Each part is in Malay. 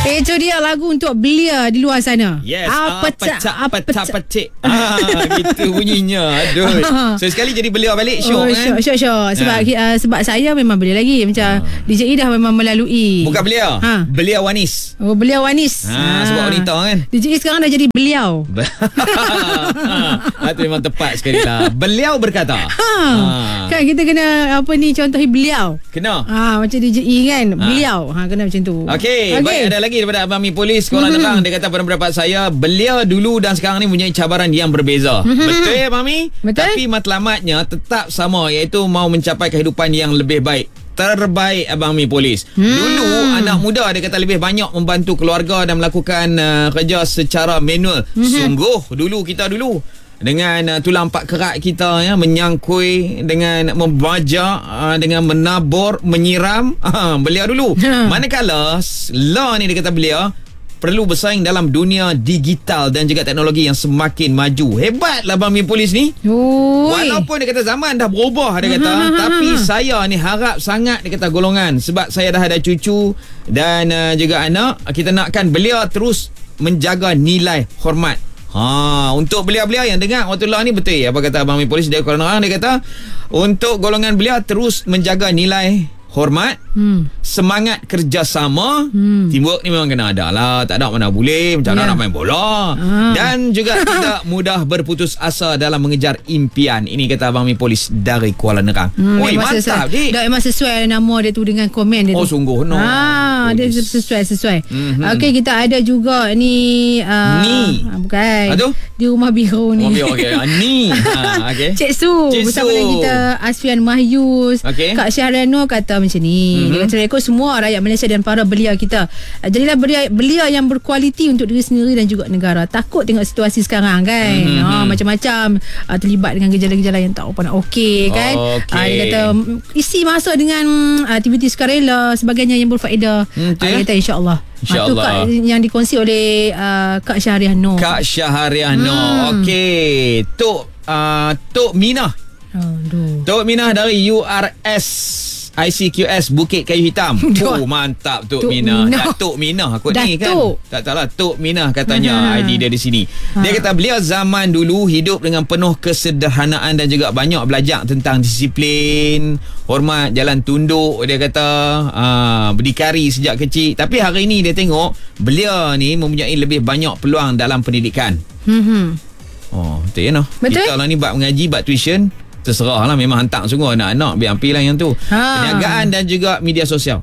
Itu dia lagu untuk belia di luar sana. Yes. Pecah-pecik. Gitu bunyinya. Aduh. So sekali jadi belia balik syok kan. Syok. Sebab saya memang belia lagi. Macam DJ dah memang melalui. Bukan belia. Belia wanis. Oh, belia wanis. Sebab wanita kan. DJ sekarang dah jadi beliau. Itu memang tepat sekali lah. Beliau berkata. Kan kita kena contohi beliau. Kena. Macam DJ kan. Beliau. Kena macam tu. Okey. Baik, ada lagi daripada Abang Mi Polis. Korang datang. Dia kata pada pendapat saya, belia dulu dan sekarang ni mempunyai cabaran yang berbeza. Betul ya Abang Mi? Betul. Tapi matlamatnya tetap sama, iaitu mau mencapai kehidupan yang lebih baik. Terbaik Abang Mi Polis. Dulu anak muda dia kata lebih banyak membantu keluarga dan melakukan kerja secara manual. Sungguh dulu dengan tulang empat kerat kita ya, menyangkui, dengan membaja, dengan menabur, menyiram, belia dulu. Manakala lah ni dia kata belia perlu bersaing dalam dunia digital dan juga teknologi yang semakin maju. Hebatlah Abang Mi Polis ni. Walaupun dia kata zaman dah berubah dia kata, tapi saya ni harap sangat dia kata golongan, sebab saya dah ada cucu dan juga anak, kita nakkan belia terus menjaga nilai hormat. Untuk belia-belia yang dengar waktu lah ni, betul apa kata Abang Mi Polis, dia orang dia kata untuk golongan belia terus menjaga nilai hormat, semangat kerjasama. Teamwork ni memang kena ada lah. Tak ada mana boleh macam nak main bola. Dan juga tidak mudah berputus asa dalam mengejar impian. Ini kata Abang Mi Polis dari Kuala Nerang. Mantap dik. Memang sesuai nama dia tu dengan komen dia tu. Sungguh no. Dia sesuai. Okey, kita ada juga ni bukan. Aduh? Di Rumah Biru ni. Rumah Biru okey. Okay. Cik Su bersama dengan kita Asfian Mahyus. Kak Syahriano kata macam ni. Dia kata rekod semua rakyat Malaysia dan para belia kita. Jadilah belia yang berkualiti untuk diri sendiri dan juga negara. Takut tengok situasi sekarang kan. Macam-macam terlibat dengan gejala-gejala yang tak apa nak okey kan. Dia kata isi masa dengan aktiviti sukarela sebagainya yang berfaedah. Dia kata insya-Allah. Itu yang dikongsi oleh Kak Syahriano. Okey. Tok Minah. Tok Minah dari URS ICQS Bukit Kayu Hitam. Mantap Tok Minah. Datuk Minah aku ni kan. Tak tahulah Tok Minah katanya ID dia di sini. Dia kata beliau zaman dulu hidup dengan penuh kesederhanaan dan juga banyak belajar tentang disiplin, hormat, jalan tunduk. Dia kata berdikari sejak kecil. Tapi hari ini dia tengok beliau ni mempunyai lebih banyak peluang dalam pendidikan. Betul ya no? Kita lah ni bab mengaji, bab tuition, terserah lah, memang hantar sungguh anak-anak biar pilih yang tu. Perniagaan dan juga media sosial.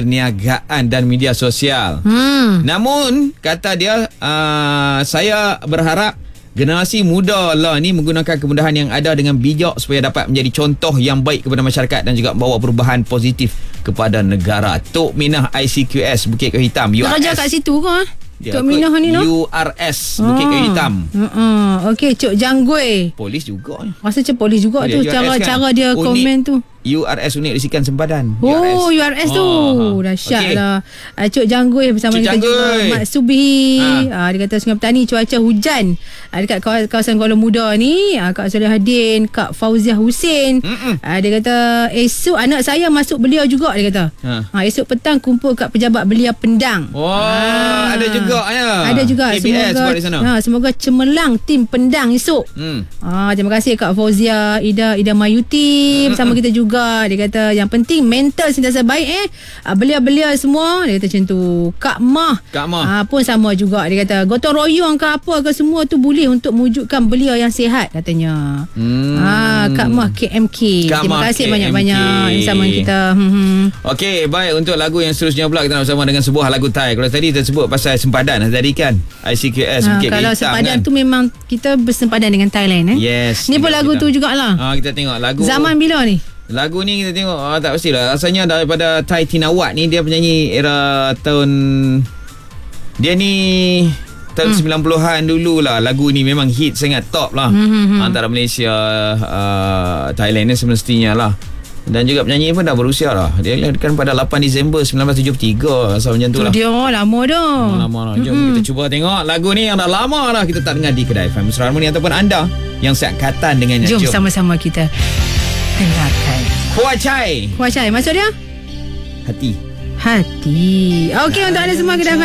Namun kata dia, saya berharap generasi muda lah ni menggunakan kemudahan yang ada dengan bijak supaya dapat menjadi contoh yang baik kepada masyarakat dan juga bawa perubahan positif kepada negara. Tok Minah ICQS Bukit Kayu Hitam. Dia kerja kat situ ke? Tok Minah ni URS Bukit Kayu Hitam. Okey, Cuk Janggui. Polis juga. Rasa macam polis juga tu cara dia komen tu. URS Unit Risikan Sempadan. URS tu. Dahsyat lah. Cuk Janggui bersama kita juga Mat Subihi. Dia kata Sungai Petani cuaca hujan dekat kawasan Kuala Muda ni. Kak Solihuddin, Kak Fauziah Husin. Dia kata esok anak saya masuk belia juga. Dia kata esok petang kumpul kat pejabat belia Pendang. Ada juga ya. Ada juga. Semoga cemerlang tim Pendang esok. Terima kasih Kak Fauzia, Ida Mayuti bersama kita juga. Dia kata yang penting mental sentiasa baik. Belia-belia semua. Dia kata macam tu. Kak Mah pun sama juga. Dia kata gotong royong ke apa ke semua tu boleh untuk mewujudkan belia yang sihat katanya. Kak Mah KMK. Terima kasih banyak-banyak bersama kita. Okey, baik, untuk lagu yang seterusnya pula kita nak bersama dengan sebuah lagu Thai. Kalau tadi kita sebut pasal sempadan tadi kan, ICQS Bukit Kayu Hitam. Kalau sempadan tu memang kita bersempadan dengan Thailand. Yes. Ni pun lagu tu jugalah. Kita tengok lagu zaman bila ni? Lagu ni kita tengok tak pastilah. Rasanya daripada Thai Tinawat ni, dia penyanyi era tahun, dia ni tahun 90-an dululah. Lagu ni memang hit sangat, top lah antara Malaysia, Thailand ni semestinya lah. Dan juga penyanyi pun dah berusia lah. Dia lahirkan pada 8 Disember 1973. Asal macam tu lah. Dia lama dah. Lama lah. Jom kita cuba tengok lagu ni yang dah lama lah kita tak dengar di Kedai FM Mesra Harmoni, ataupun anda yang seangkatan dengannya. Jom sama-sama kita dengarkan. Kuah Chai. Maksud dia? Hati. Okey, untuk anda semua Kedai FM